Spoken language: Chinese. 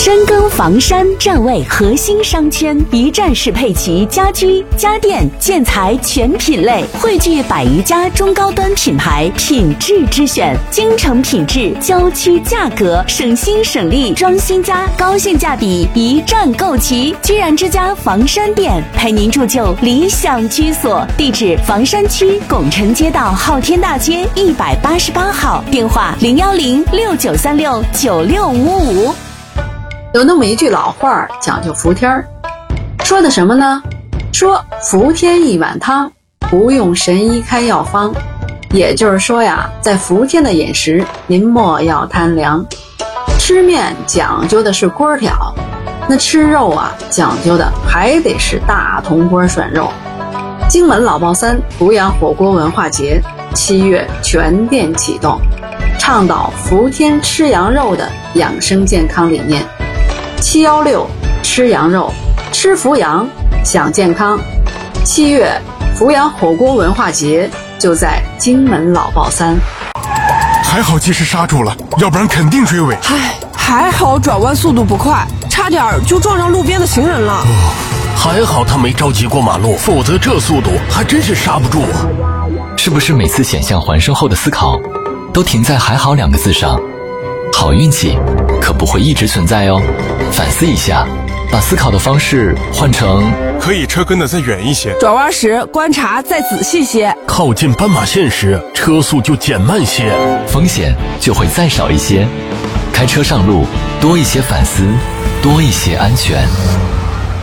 深耕房山站位核心商圈，一站式配齐家居、家电、建材全品类，汇聚100余家中高端品牌，品质之选，京城品质，郊区价格，省心省力，装新家，高性价比，一站购齐。居然之家房山店陪您铸就理想居所，地址房山区拱辰街道昊天大街188号，电话01069369655。 有那么一句老话讲究服天儿，说的什么呢？说服天一碗汤，不用神医开药方。也就是说呀，在伏天的饮食，您莫要贪凉。吃面讲究的是锅挑，那吃肉啊，讲究的还得是大铜锅涮肉。荆门老爆三图阳火锅文化节7月全店启动，倡导伏天吃羊肉的养生健康理念。716吃羊肉，吃伏羊享健康。7月伏阳火锅文化节就在荆门老爆三。 还好及时刹住了，要不然肯定追尾。 还好转弯速度不快，差点就撞上路边的行人了。 还好他没着急过马路，否则这速度还真是刹不住啊。 是不是每次险象环生后的思考都停在还好2个字上？好运气可不会一直存在哦，反思一下，把思考的方式换成可以车跟得再远一些， 转弯时观察再仔细些， 靠近斑马线时车速就减慢些， 风险就会再少一些。开车上路多一些反思，多一些安全。